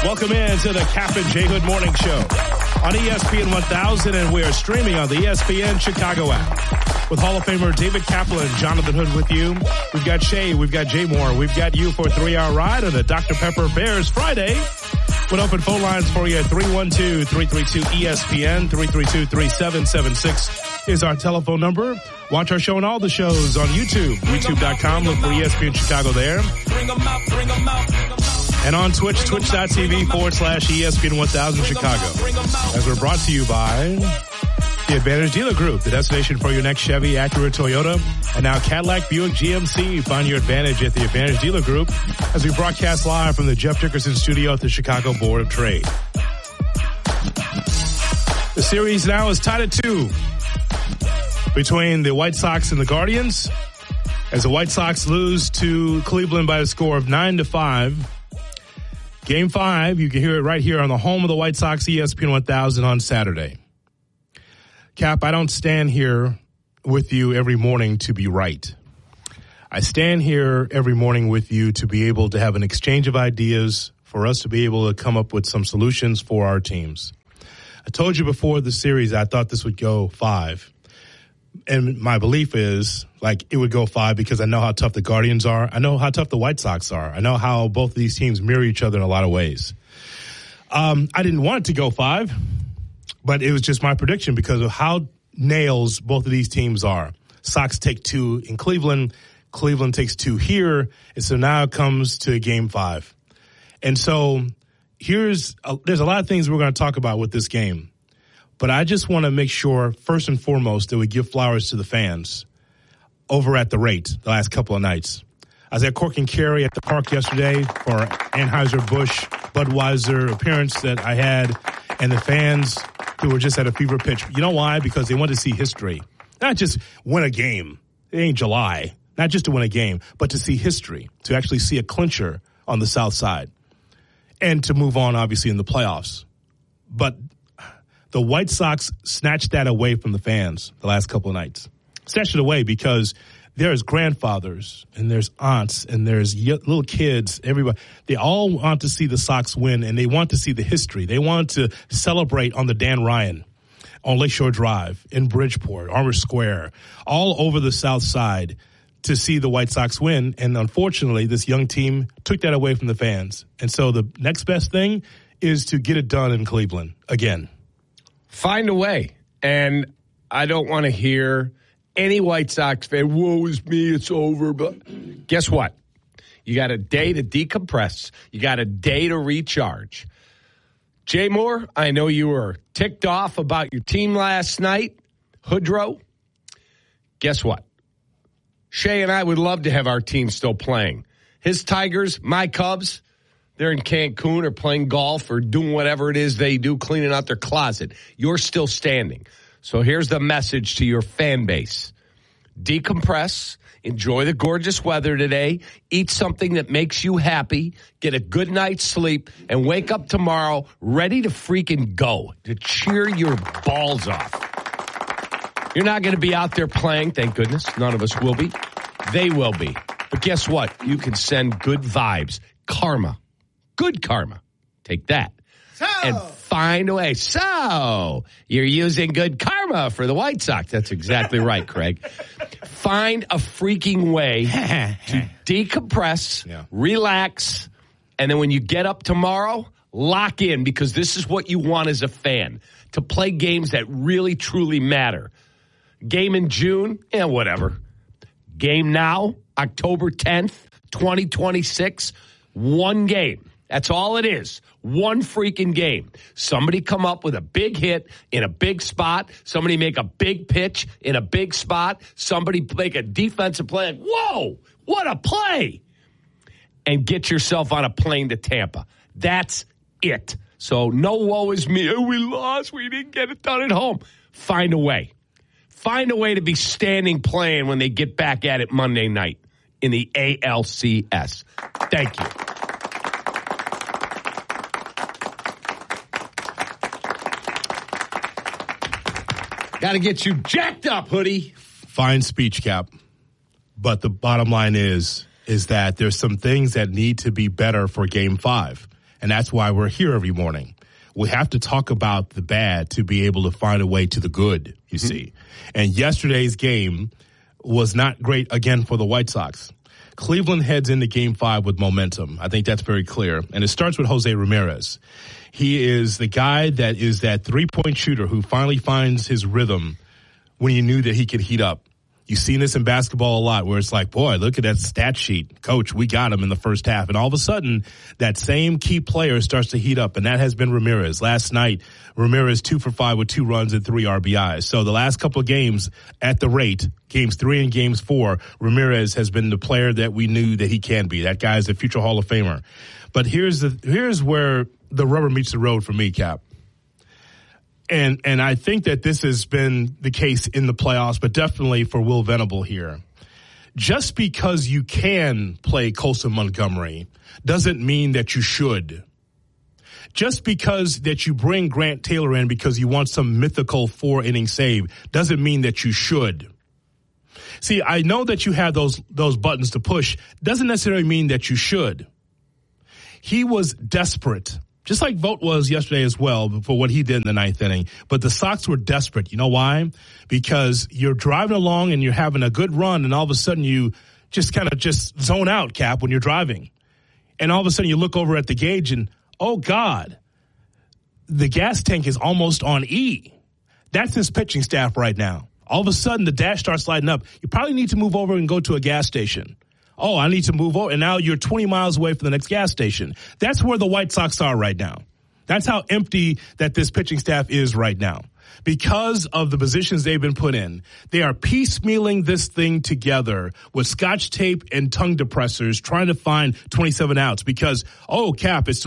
Welcome in to the Cap and J Hood Morning Show on ESPN 1000, and we are streaming on the ESPN Chicago app with Hall of Famer David Kaplan and Jonathan Hood with you. We've got Shay, we've got Jay Moore, we've got you for a 3-hour ride on a Dr. Pepper Bears Friday with open phone lines for you at 312-332-ESPN, 332-3776 is our telephone number. Watch our show and all the shows on YouTube, youtube.com. Look for ESPN Chicago there. And on Twitch, twitch.tv/ESPN 1000 Chicago. As we're brought to you by the Advantage Dealer Group, the destination for your next Chevy, Acura, Toyota, and now Cadillac, Buick, GMC. Find your advantage at the Advantage Dealer Group as we broadcast live from the Jeff Dickerson studio at the Chicago Board of Trade. The series now is tied at 2 between the White Sox and the Guardians, as the White Sox lose to Cleveland by a score of 9-5. Game 5, you can hear it right here on the home of the White Sox, ESPN 1000 on Saturday. Cap, I don't stand here with you every morning to be right. I stand here every morning with you to be able to have an exchange of ideas for us to be able to come up with some solutions for our teams. I told you before the series I thought this would go 5. And my belief is, like, it would go 5 because I know how tough the Guardians are. I know how tough the White Sox are. I know how both of these teams mirror each other in a lot of ways. I didn't want it to go 5, but it was just my prediction because of how nails both of these teams are. Sox take 2 in Cleveland. Cleveland takes 2 here. And so now it comes to game 5. And so there's a lot of things we're going to talk about with this game. But I just want to make sure, first and foremost, that we give flowers to the fans over at the Rate the last couple of nights. I was at Cork and Kerry at the park yesterday for Anheuser-Busch Budweiser appearance that I had, and the fans who were just at a fever pitch. You know why? Because they wanted to see history. Not just win a game. It ain't July. Not just to win a game, but to see history, to actually see a clincher on the South Side, and to move on, obviously, in the playoffs. But the White Sox snatched that away from the fans the last couple of nights. Snatched it away because there's grandfathers and there's aunts and there's little kids, everybody. They all want to see the Sox win, and they want to see the history. They want to celebrate on the Dan Ryan, on Lakeshore Drive, in Bridgeport, Armour Square, all over the South Side to see the White Sox win. And unfortunately, this young team took that away from the fans. And so the next best thing is to get it done in Cleveland again. Find a way. And I don't want to hear any White Sox fan, woe is me, it's over. But guess what? You got a day to decompress. You got a day to recharge. Jay Moore, I know you were ticked off about your team last night. Hoodrow, guess what? Shay and I would love to have our team still playing. His Tigers, my Cubs, they're in Cancun or playing golf or doing whatever it is they do, cleaning out their closet. You're still standing. So here's the message to your fan base. Decompress. Enjoy the gorgeous weather today. Eat something that makes you happy. Get a good night's sleep. And wake up tomorrow ready to freaking go. To cheer your balls off. You're not going to be out there playing, thank goodness. None of us will be. They will be. But guess what? You can send good vibes. Karma. Good karma. Take that. And find a way. So, you're using good karma for the White Sox. That's exactly right, Craig. Find a freaking way to decompress, relax, and then when you get up tomorrow, lock in, because this is what you want as a fan, to play games that really, truly matter. Game in June, whatever. Game now, October 10th, 2026, one game. That's all it is. One freaking game. Somebody come up with a big hit in a big spot. Somebody make a big pitch in a big spot. Somebody make a defensive play. Like, whoa, what a play. And get yourself on a plane to Tampa. That's it. So no woe is me. Oh, we lost. We didn't get it done at home. Find a way. Find a way to be standing playing when they get back at it Monday night in the ALCS. Thank you. Got to get you jacked up, Hoodie. Fine speech, Cap. But the bottom line is that there's some things that need to be better for Game 5. And that's why we're here every morning. We have to talk about the bad to be able to find a way to the good, you see. And yesterday's game was not great again for the White Sox. Cleveland heads into Game 5 with momentum. I think that's very clear. And it starts with Jose Ramirez. He is the guy that is that three-point shooter who finally finds his rhythm when you knew that he could heat up. You've seen this in basketball a lot where it's like, boy, look at that stat sheet. Coach, we got him in the first half. And all of a sudden, that same key player starts to heat up, and that has been Ramirez. Last night, Ramirez 2 for 5 with 2 runs and 3 RBIs. So the last couple of games at the rate, games 3 and games 4, Ramirez has been the player that we knew that he can be. That guy is a future Hall of Famer. But here's where the rubber meets the road for me, Cap. And I think that this has been the case in the playoffs, but definitely for Will Venable here. Just because you can play Colson Montgomery doesn't mean that you should. Just because that you bring Grant Taylor in because you want some mythical 4-inning save doesn't mean that you should. See, I know that you have those buttons to push. Doesn't necessarily mean that you should. He was desperate. Just like Vogt was yesterday as well for what he did in the 9th inning. But the Sox were desperate. You know why? Because you're driving along and you're having a good run, and all of a sudden you just kind of just zone out, Cap, when you're driving. And all of a sudden you look over at the gauge and, oh, God, the gas tank is almost on E. That's his pitching staff right now. All of a sudden the dash starts lighting up. You probably need to move over and go to a gas station. Oh, I need to move over. And now you're 20 miles away from the next gas station. That's where the White Sox are right now. That's how empty that this pitching staff is right now. Because of the positions they've been put in, they are piecemealing this thing together with scotch tape and tongue depressors trying to find 27 outs because, oh, Cap, it's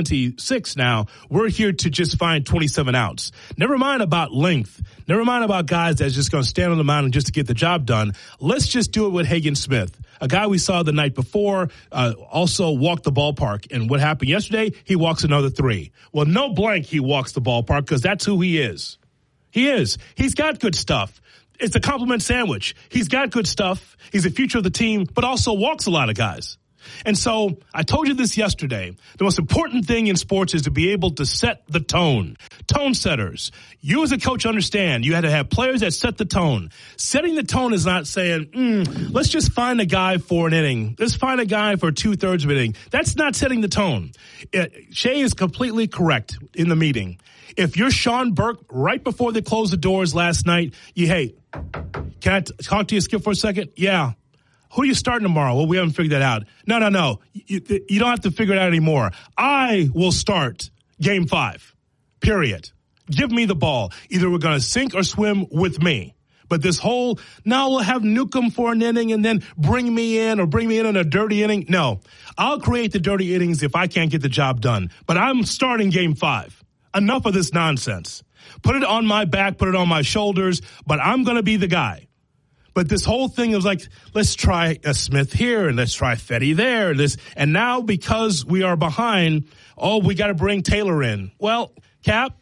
2026 now. We're here to just find 27 outs. Never mind about length. Never mind about guys that's just going to stand on the mound just to get the job done. Let's just do it with Hagen Smith, a guy we saw the night before, also walked the ballpark. And what happened yesterday? He walks another 3. Well, no blank he walks the ballpark because that's who he is. He is. He's got good stuff. It's a compliment sandwich. He's got good stuff. He's the future of the team, but also walks a lot of guys. And so I told you this yesterday. The most important thing in sports is to be able to set the tone. Tone setters. You as a coach understand you had to have players that set the tone. Setting the tone is not saying, let's just find a guy for an inning. Let's find a guy for 2/3 of an inning. That's not setting the tone. Shea is completely correct in the meeting. If you're Sean Burke right before they closed the doors last night, hey, can I talk to you, Skip, for a second? Yeah. Who are you starting tomorrow? Well, we haven't figured that out. No. You don't have to figure it out anymore. I will start Game 5, period. Give me the ball. Either we're going to sink or swim with me. But this whole, now we'll have Newcomb for an inning and then bring me in a dirty inning. No, I'll create the dirty innings if I can't get the job done. But I'm starting Game 5. Enough of this nonsense. Put it on my back, put it on my shoulders, but I'm going to be the guy. But this whole thing is like, let's try a Smith here and let's try Fetty there. And now because we are behind, we got to bring Taylor in. Well, Cap,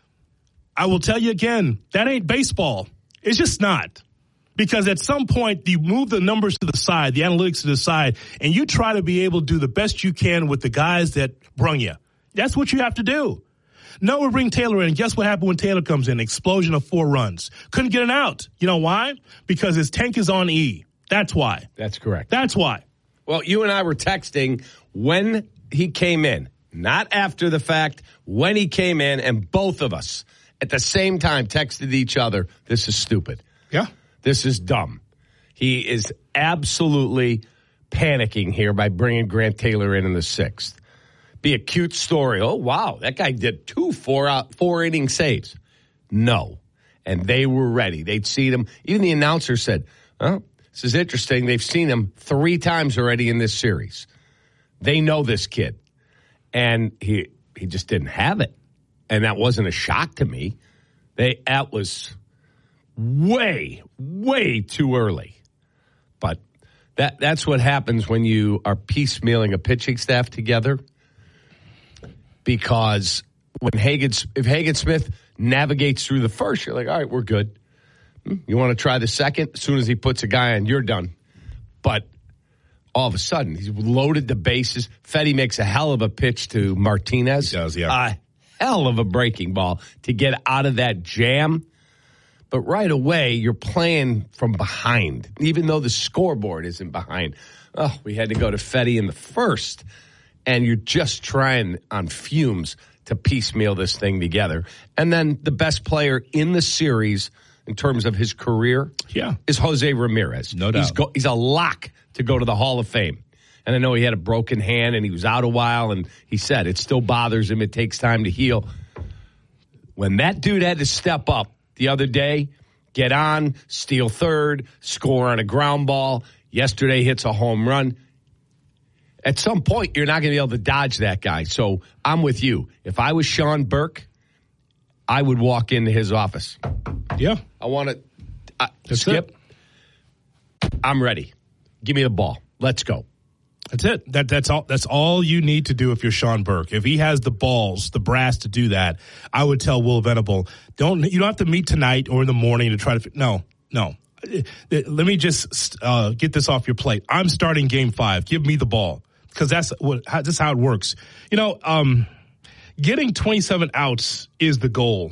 I will tell you again, that ain't baseball. It's just not. Because at some point, you move the numbers to the side, the analytics to the side, and you try to be able to do the best you can with the guys that brung you. That's what you have to do. No, we bring Taylor in. Guess what happened when Taylor comes in? Explosion of 4 runs. Couldn't get an out. You know why? Because his tank is on E. That's why. That's correct. That's why. Well, you and I were texting when he came in, not after the fact, when he came in, and both of us at the same time texted each other, this is stupid. Yeah. This is dumb. He is absolutely panicking here by bringing Grant Taylor in the 6th. Be a cute story. Oh, wow, that guy did 2 4-inning saves. No. And they were ready. They'd seen him. Even the announcer said, this is interesting. They've seen him 3 times already in this series. They know this kid. And he just didn't have it. And that wasn't a shock to me. That was way, way too early. But that's what happens when you are piecemealing a pitching staff together. Because if Hagen Smith navigates through the first, you're like, all right, we're good. You want to try the second? As soon as he puts a guy on, you're done. But all of a sudden, he's loaded the bases. Fedde makes a hell of a pitch to Martinez. He does, yeah. A hell of a breaking ball to get out of that jam. But right away, you're playing from behind, even though the scoreboard isn't behind. Oh, we had to go to Fedde in the first, and you're just trying on fumes to piecemeal this thing together. And then the best player in the series in terms of his career is Jose Ramirez. No doubt. He's a lock to go to the Hall of Fame. And I know he had a broken hand, and he was out a while, and he said it still bothers him. It takes time to heal. When that dude had to step up the other day, get on, steal third, score on a ground ball, yesterday hits a home run. At some point, you're not going to be able to dodge that guy. So I'm with you. If I was Sean Burke, I would walk into his office. Yeah. I want to Skip. I'm ready. Give me the ball. Let's go. That's it. That's all you need to do if you're Sean Burke. If he has the balls, the brass to do that, I would tell Will Venable, you don't have to meet tonight or in the morning to try to no. Let me just get this off your plate. I'm starting game 5. Give me the ball, because that's how it works. Getting 27 outs is the goal.